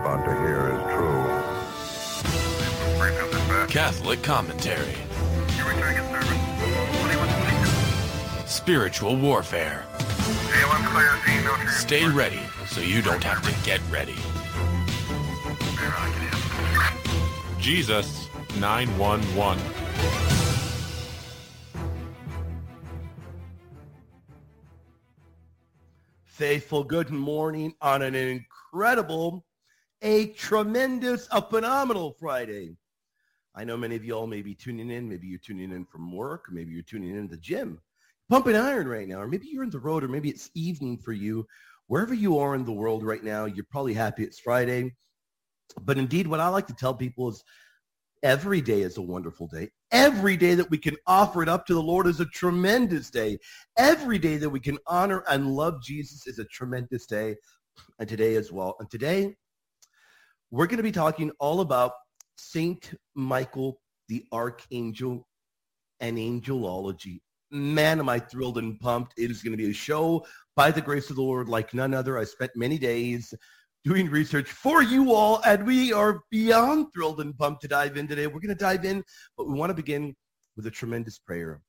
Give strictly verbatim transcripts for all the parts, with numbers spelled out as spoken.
about to hear is true. Catholic commentary. Spiritual warfare. Stay ready so you don't have to get ready. Jesus nine one one. Faithful, good morning on an incredible, a tremendous, a phenomenal Friday. I know many of you all may be tuning in. Maybe you're tuning in from work, or maybe you're tuning in at the gym, pumping iron right now, or maybe you're in the road, or maybe it's evening for you. Wherever you are in the world right now, you're probably happy it's Friday. But indeed, what I like to tell people is every day is a wonderful day. Every day that we can offer it up to the Lord is a tremendous day. Every day that we can honor and love Jesus is a tremendous day, and today as well. And today, we're going to be talking all about Saint Michael the Archangel and angelology. Man, am I thrilled and pumped. It is going to be a show by the grace of the Lord like none other. I spent many days doing research for you all, and we are beyond thrilled and pumped to dive in today. We're going to dive in, but we want to begin with a tremendous prayer.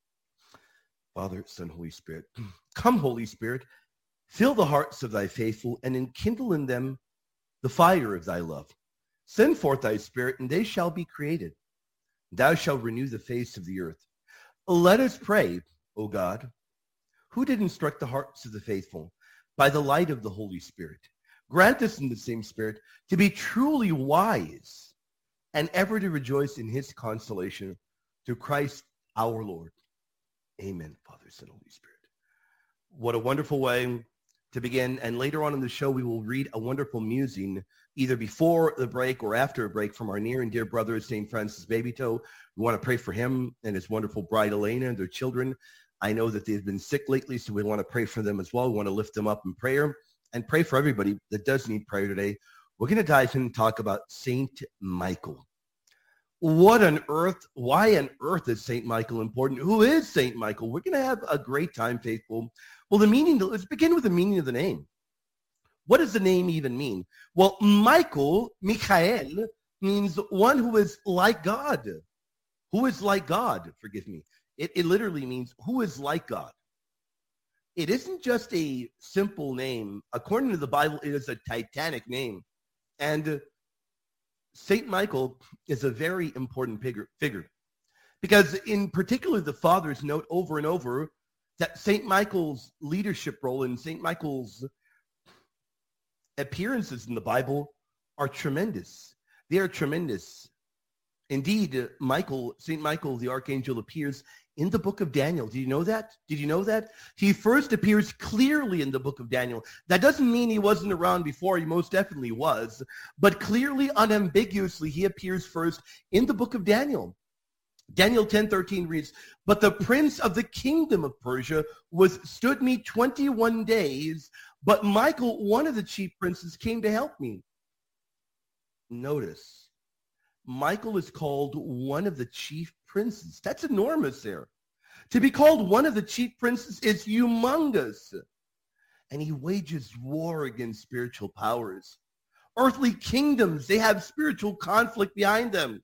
Father, Son, Holy Spirit, come, Holy Spirit, fill the hearts of thy faithful and enkindle in them the fire of thy love. Send forth thy Spirit, and they shall be created. Thou shalt renew the face of the earth. Let us pray, O God, who did instruct the hearts of the faithful by the light of the Holy Spirit. Grant us in the same Spirit to be truly wise and ever to rejoice in his consolation through Christ our Lord. Amen, Father, Son, Holy Spirit. What a wonderful way to begin. And later on in the show, we will read a wonderful musing, either before the break or after a break, from our near and dear brother, Saint Francis Babytoe. We want to pray for him and his wonderful bride, Elena, and their children. I know that they've been sick lately, so we want to pray for them as well. We want to lift them up in prayer and pray for everybody that does need prayer today. We're going to dive in and talk about Saint Michael. What on earth, why on earth is Saint Michael important? Who is Saint Michael? We're going to have a great time, faithful. Well, the meaning, let's begin with the meaning of the name. What does the name even mean? Well, Michael, Michael, means one who is like God. Who is like God, forgive me. It, it literally means who is like God. It isn't just a simple name. According to the Bible, it is a titanic name. And Saint Michael is a very important figure, figure. Because in particular, the fathers note over and over that Saint Michael's leadership role and Saint Michael's appearances in the Bible are tremendous. They are tremendous. Indeed, Michael, Saint Michael the Archangel appears in the book of Daniel. Did you know that? Did you know that? He first appears clearly in the book of Daniel. That doesn't mean he wasn't around before. He most definitely was. But clearly, unambiguously, he appears first in the book of Daniel. Daniel ten thirteen reads, "But the prince of the kingdom of Persia withstood me twenty-one days, but Michael, one of the chief princes, came to help me." Notice, Michael is called one of the chief princes. That's enormous there. To be called one of the chief princes is humongous. And he wages war against spiritual powers. Earthly kingdoms, they have spiritual conflict behind them.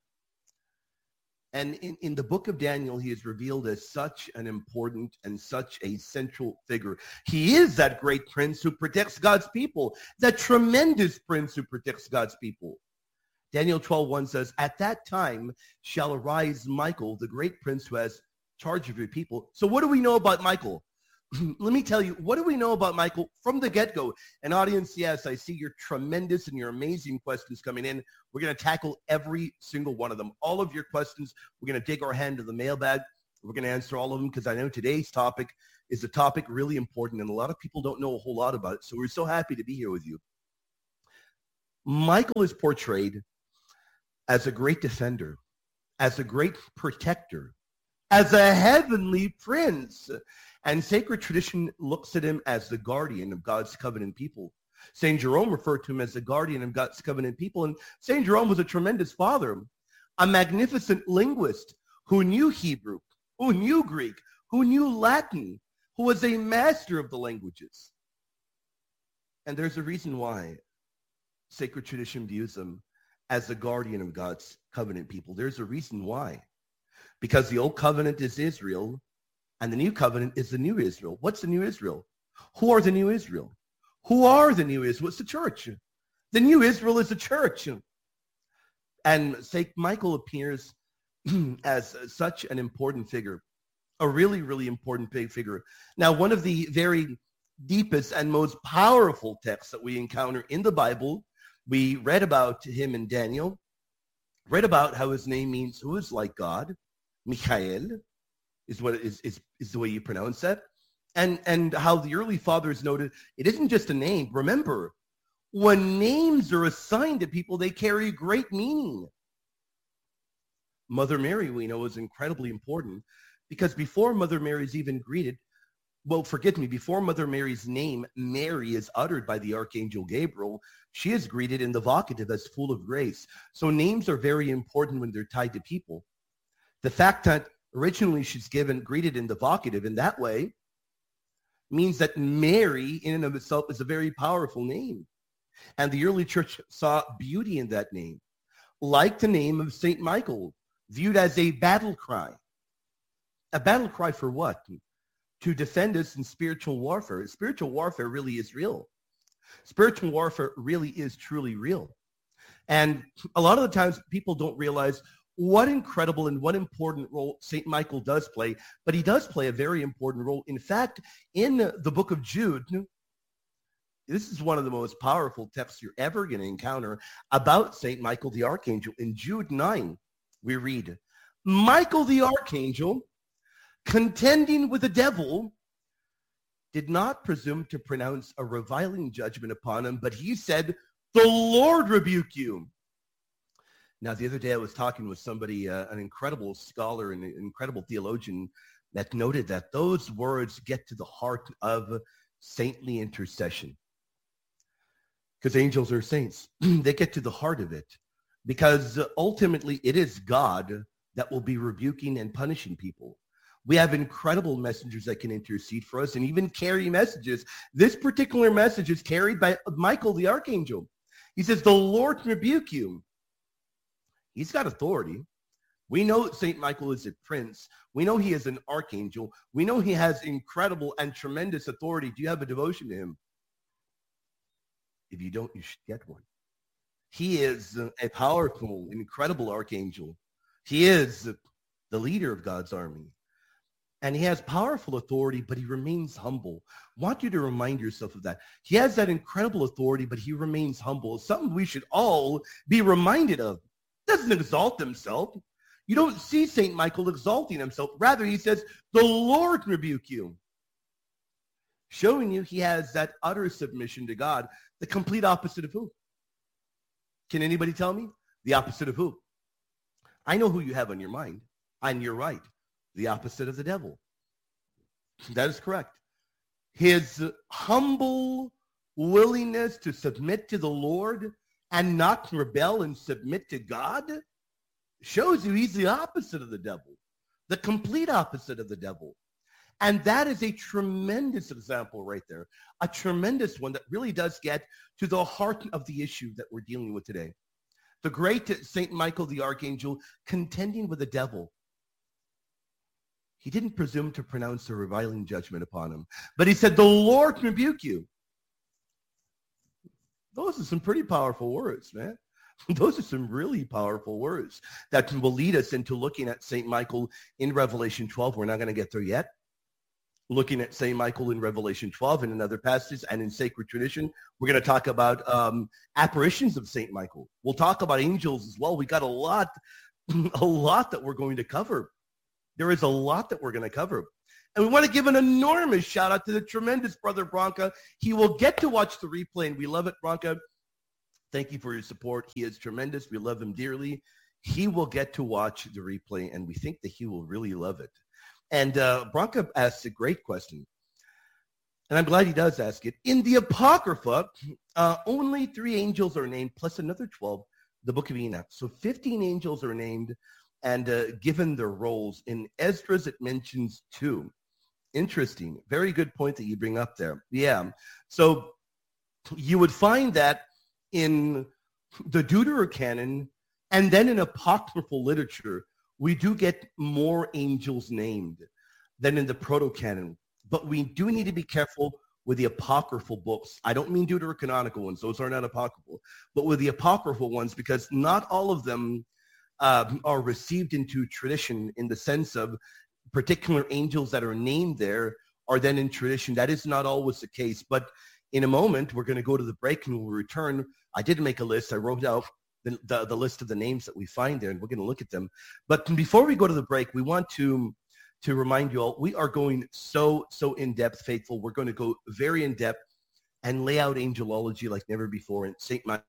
And in, in the book of Daniel, he is revealed as such an important and such a central figure. He is that great prince who protects God's people, that tremendous prince who protects God's people. Daniel twelve one says, "At that time shall arise Michael, the great prince who has charge of your people." So what do we know about Michael? Let me tell you, what do we know about Michael from the get-go? And audience, yes, I see your tremendous and your amazing questions coming in. We're going to tackle every single one of them. All of your questions, we're going to dig our hand to the mailbag. We're going to answer all of them because I know today's topic is a topic really important, and a lot of people don't know a whole lot about it. So we're so happy to be here with you. Michael is portrayed as a great defender, as a great protector, as a heavenly prince. And sacred tradition looks at him as the guardian of God's covenant people. Saint Jerome referred to him as the guardian of God's covenant people. And Saint Jerome was a tremendous father, a magnificent linguist who knew Hebrew, who knew Greek, who knew Latin, who was a master of the languages. And there's a reason why sacred tradition views him as the guardian of God's covenant people. There's a reason why. Because the old covenant is Israel, and the new covenant is the new Israel. What's the new Israel? Who are the new Israel? Who are the new Israel? It's the church. The new Israel is the church. And Saint Michael appears as such an important figure, a really, really important big figure. Now, one of the very deepest and most powerful texts that we encounter in the Bible, we read about him in Daniel, read about how his name means who is like God. Michael is what is, is, is the way you pronounce that. And, and how the early fathers noted, it isn't just a name. Remember, when names are assigned to people, they carry great meaning. Mother Mary, we know, is incredibly important because before Mother Mary is even greeted, well, forgive me, before Mother Mary's name, Mary, is uttered by the Archangel Gabriel, she is greeted in the vocative as full of grace. So names are very important when they're tied to people. The fact that originally she's given, greeted in the vocative in that way means that Mary in and of itself is a very powerful name. And the early church saw beauty in that name, like the name of Saint Michael, viewed as a battle cry. A battle cry for what? To defend us in spiritual warfare. Spiritual warfare really is real. Spiritual warfare really is truly real. And a lot of the times people don't realize what incredible and what important role Saint Michael does play, but he does play a very important role. In fact, in the book of Jude, this is one of the most powerful texts you're ever going to encounter about Saint Michael the Archangel. In Jude nine, we read, Michael the Archangel, contending with the devil, did not presume to pronounce a reviling judgment upon him, but he said, the Lord rebuke you. Now, the other day I was talking with somebody, uh, an incredible scholar and an incredible theologian, that noted that those words get to the heart of saintly intercession. Because angels are saints. They get to the heart of it. Because ultimately it is God that will be rebuking and punishing people. We have incredible messengers that can intercede for us and even carry messages. This particular message is carried by Michael the Archangel. He says, the Lord rebuke you. He's got authority. We know Saint Michael is a prince. We know he is an archangel. We know he has incredible and tremendous authority. Do you have a devotion to him? If you don't, you should get one. He is a powerful, incredible archangel. He is the leader of God's army. And he has powerful authority, but he remains humble. I want you to remind yourself of that. He has that incredible authority, but he remains humble. It's something we should all be reminded of. He doesn't exalt himself. You don't see Saint Michael exalting himself. Rather, he says, the Lord rebuke you. Showing you he has that utter submission to God, the complete opposite of who? Can anybody tell me? The opposite of who? I know who you have on your mind, and you're right. The opposite of the devil. That is correct. His humble willingness to submit to the Lord and not rebel and submit to God shows you he's the opposite of the devil, the complete opposite of the devil. And that is a tremendous example right there, a tremendous one that really does get to the heart of the issue that we're dealing with today. The great Saint Michael the Archangel contending with the devil. He didn't presume to pronounce a reviling judgment upon him, but he said, the Lord rebuke you. Those are some pretty powerful words, man. Those are some really powerful words that will lead us into looking at Saint Michael in Revelation twelve. We're not going to get there yet. Looking at Saint Michael in Revelation twelve in another passage and in sacred tradition. We're going to talk about um, apparitions of Saint Michael. We'll talk about angels as well. We got a lot, a lot that we're going to cover. There is a lot that we're going to cover. And we want to give an enormous shout out to the tremendous brother Branca. He will get to watch the replay, and we love it, Branca. Thank you for your support. He is tremendous. We love him dearly. He will get to watch the replay, and we think that he will really love it. And uh, Branca asks a great question, and I'm glad he does ask it. In the Apocrypha, uh, only three angels are named, plus another twelve, the Book of Enoch. So fifteen angels are named and uh, given their roles. In Esdras, it mentions two. Interesting. Very good point that you bring up there. Yeah. So you would find that in the Deuterocanon and then in apocryphal literature, we do get more angels named than in the proto-canon. But we do need to be careful with the apocryphal books. I don't mean deuterocanonical ones. Those are not apocryphal. But with the apocryphal ones, because not all of them um, are received into tradition in the sense of particular angels that are named there are then in tradition. That is not always the case. But in a moment, we're going to go to the break and we'll return. I did make a list. I wrote out the, the, the list of the names that we find there, and we're going to look at them. But before we go to the break, we want to to remind you all, we are going so, so in-depth, faithful. We're going to go very in-depth and lay out angelology like never before in Saint Michael.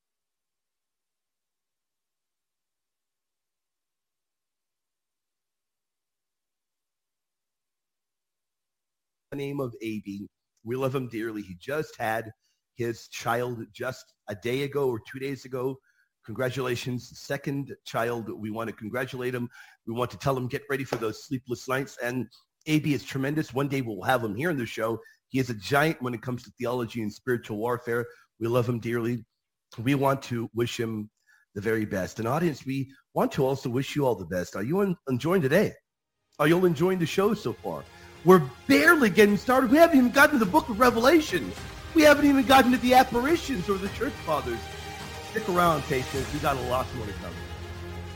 The name of A B. We love him dearly. He just had his child just a day ago or two days ago. Congratulations, second child. We want to congratulate him. We want to tell him, get ready for those sleepless nights. And A B is tremendous. One day we'll have him here in the show. He is a giant when it comes to theology and spiritual warfare. We love him dearly. We want to wish him the very best. And audience, we want to also wish you all the best. Are you enjoying today? Are you all enjoying the show so far? We're barely getting started. We haven't even gotten to the book of Revelation. We haven't even gotten to the apparitions or the church fathers. Stick around, patients. We got a lot more to come.